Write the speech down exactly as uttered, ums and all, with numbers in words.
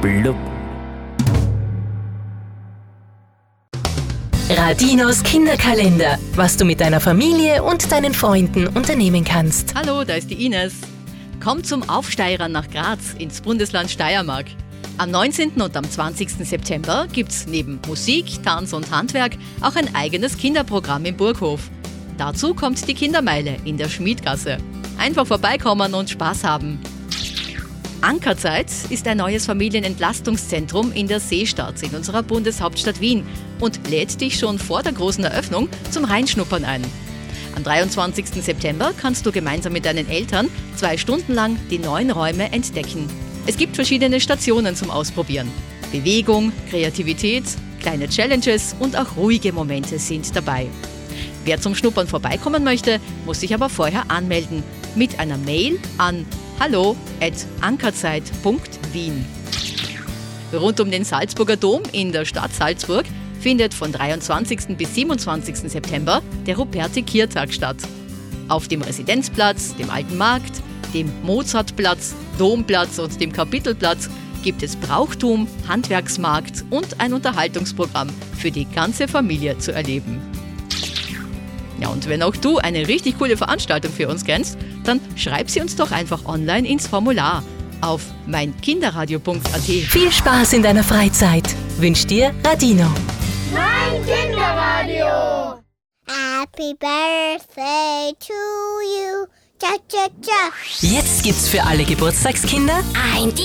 blub. Radinos Kinderkalender, was du mit deiner Familie und deinen Freunden unternehmen kannst. Hallo, da ist die Ines. Komm zum Aufsteirern nach Graz ins Bundesland Steiermark. Am neunzehnten und am zwanzigsten September gibt's neben Musik, Tanz und Handwerk auch ein eigenes Kinderprogramm im Burghof. Dazu kommt die Kindermeile in der Schmiedgasse. Einfach vorbeikommen und Spaß haben. Ankerzeit ist ein neues Familienentlastungszentrum in der Seestadt in unserer Bundeshauptstadt Wien und lädt dich schon vor der großen Eröffnung zum Reinschnuppern ein. Am dreiundzwanzigsten September kannst du gemeinsam mit deinen Eltern zwei Stunden lang die neuen Räume entdecken. Es gibt verschiedene Stationen zum Ausprobieren. Bewegung, Kreativität, kleine Challenges und auch ruhige Momente sind dabei. Wer zum Schnuppern vorbeikommen möchte, muss sich aber vorher anmelden mit einer Mail an hallo at ankerzeit punkt wien. Rund um den Salzburger Dom in der Stadt Salzburg findet von dreiundzwanzigsten bis siebenundzwanzigsten September der Ruperti-Kiertag statt. Auf dem Residenzplatz, dem Alten Markt, dem Mozartplatz, Domplatz und dem Kapitelplatz gibt es Brauchtum, Handwerksmarkt und ein Unterhaltungsprogramm für die ganze Familie zu erleben. Ja, und wenn auch du eine richtig coole Veranstaltung für uns kennst, dann schreib sie uns doch einfach online ins Formular auf meinkinderradio punkt a t. Viel Spaß in deiner Freizeit wünscht dir Radino. Mein Kinderradio. Happy Birthday to you. Cha cha cha. Jetzt gibt's für alle Geburtstagskinder Ein